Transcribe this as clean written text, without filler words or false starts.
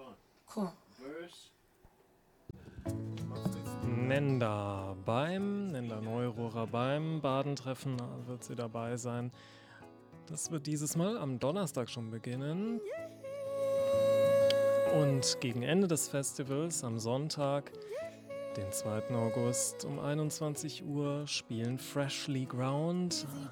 Cool. Nenda Neururer beim Badentreffen wird sie dabei sein. Das wird dieses Mal am Donnerstag schon beginnen. Und gegen Ende des Festivals am Sonntag, den 2. August um 21 Uhr, spielen Freshly Ground.